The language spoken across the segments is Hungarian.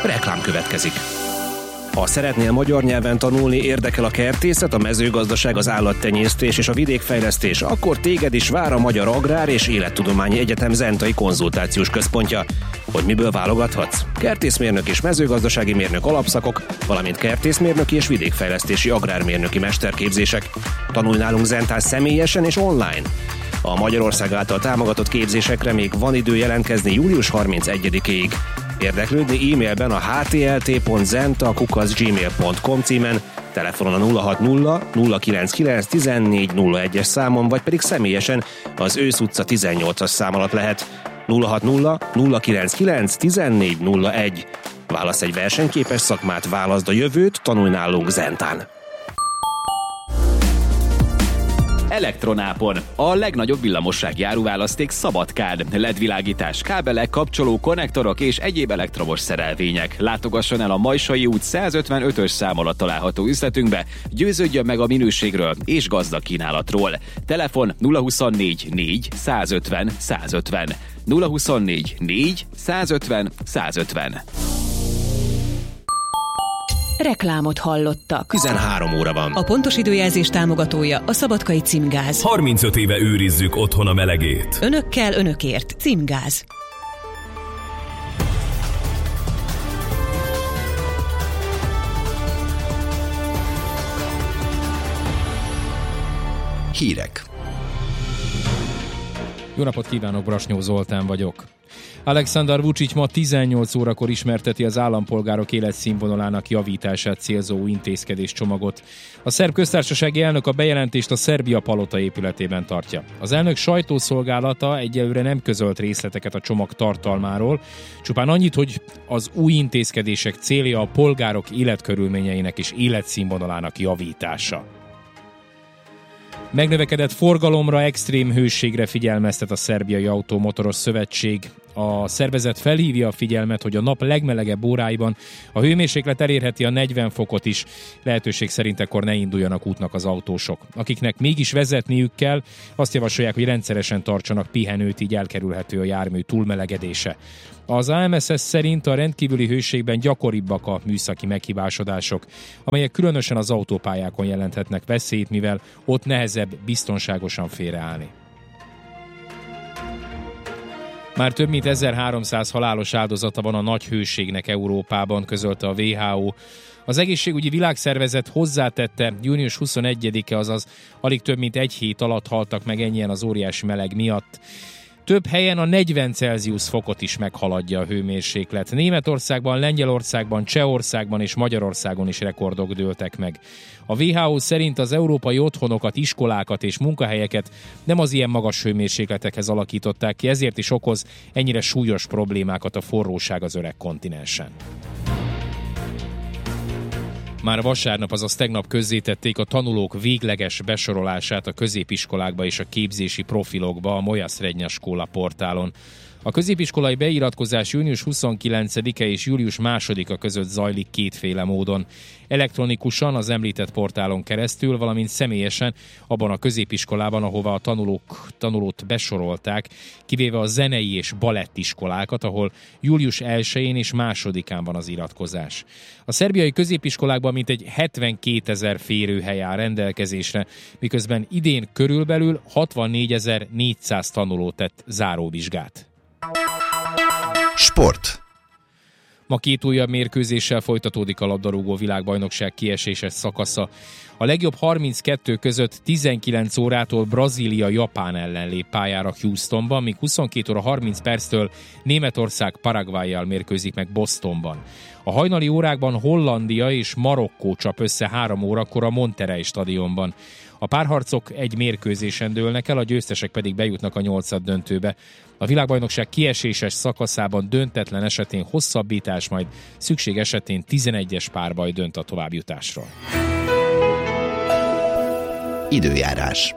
Reklám következik. Ha szeretnél magyar nyelven tanulni, érdekel a kertészet, a mezőgazdaság, az állattenyésztés és a vidékfejlesztés, akkor téged is vár a Magyar Agrár és Élettudományi Egyetem Zentai Konzultációs Központja. Hogy miből válogathatsz? Kertészmérnök és mezőgazdasági mérnök alapszakok, valamint kertészmérnöki és vidékfejlesztési agrármérnöki mesterképzések. Tanulj nálunk Zentán személyesen és online. A Magyarország által támogatott képzésekre még van idő jelentkezni július 31-ig. Érdeklődni e-mailben a htlt.zenta@gmail.com címen, telefonon a 060 099 1401-es számon, vagy pedig személyesen az Ősz utca 18-as szám alatt lehet. 060 099 1401. Válasz egy versenyképes szakmát, válaszd a jövőt, tanulj nálunk Zentán. Elektronápon. A legnagyobb villamossági áruválaszték Szabadkán. LED-világítás, kábelek, kapcsoló, konnektorok és egyéb elektromos szerelvények. Látogasson el a Majsai út 155-ös szám alatt található üzletünkbe, győződjön meg a minőségről és gazdag kínálatról. Telefon 024 4 150 150. 024 4 150 150. Reklámot hallottak. 13 óra van. A pontos időjelzés támogatója a Szabadkai Címgáz. 35 éve őrizzük otthon a melegét. Önökkel, önökért. Címgáz. Hírek. Jó napot kívánok, Brasnyó Zoltán vagyok. Alexander Vučić ma 18 órakor ismerteti az állampolgárok életszínvonalának javítását célzó intézkedéscsomagot. A szerb köztársasági elnök a bejelentést a Szerbia palota épületében tartja. Az elnök sajtószolgálata egyelőre nem közölt részleteket a csomag tartalmáról, csupán annyit, hogy az új intézkedések célja a polgárok életkörülményeinek és életszínvonalának javítása. Megnövekedett forgalomra, extrém hőségre figyelmeztet a Szerbiai Automotoros Szövetség. A szervezet felhívja a figyelmet, hogy a nap legmelegebb óráiban a hőmérséklet elérheti a 40 fokot is. Lehetőség szerint ekkor ne induljanak útnak az autósok. Akiknek mégis vezetniük kell, azt javasolják, hogy rendszeresen tartsanak pihenőt, így elkerülhető a jármű túlmelegedése. Az AMSZ szerint a rendkívüli hőségben gyakoribbak a műszaki meghibásodások, amelyek különösen az autópályákon jelenthetnek veszélyt, mivel ott nehezebb biztonságosan félreállni. Már több mint 1300 halálos áldozata van a nagy hőségnek Európában, közölte a WHO. Az Egészségügyi Világszervezet hozzátette, június 21-e, azaz alig több mint egy hét alatt haltak meg ennyien az óriási meleg miatt. Több helyen a 40 Celsius fokot is meghaladja a hőmérséklet. Németországban, Lengyelországban, Csehországban és Magyarországon is rekordok dőltek meg. A WHO szerint az európai otthonokat, iskolákat és munkahelyeket nem az ilyen magas hőmérsékletekhez alakították ki, ezért is okoz ennyire súlyos problémákat a forróság az öreg kontinensen. Már vasárnap, azaz tegnap közzétették a tanulók végleges besorolását a középiskolákba és a képzési profilokba a Moja Srednja Škola portálon. A középiskolai beiratkozás június 29-e és július 2-a között zajlik kétféle módon. Elektronikusan az említett portálon keresztül, valamint személyesen abban a középiskolában, ahova a tanulót besorolták, kivéve a zenei és balettiskolákat, ahol július 1-én és 2-án van az iratkozás. A szerbiai középiskolákban mintegy 72 000 férőhely áll rendelkezésre, miközben idén körülbelül 64 400 tanuló tett záróvizsgát. Sport. Ma 2 újabb mérkőzéssel folytatódik a labdarúgó világbajnokság kieséses szakasza. A legjobb 32 között 19 órától Brazília Japán ellen lép pályára Houstonban, míg 22 óra 30 perctől Németország Paraguayyal mérkőzik meg Bostonban. A hajnali órákban Hollandia és Marokkó csap össze 3 órakor a Monterrey stadionban. A párharcok egy mérkőzésen dőlnek el, a győztesek pedig bejutnak a 8-döntőbe. A világbajnokság kieséses szakaszában döntetlen esetén hosszabbítás, majd szükség esetén 11-es párbaj dönt a továbbjutásról. Időjárás.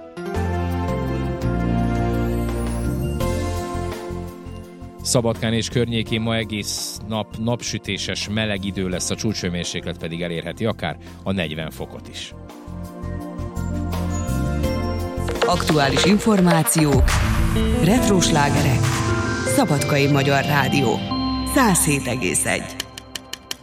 Szabadkán és környékén ma egész nap napsütéses, meleg idő lesz, a csúcshőmérséklet pedig elérheti akár a 40 fokot is. Aktuális információk, retró slágerek, Szabadkai Magyar Rádió 107,1.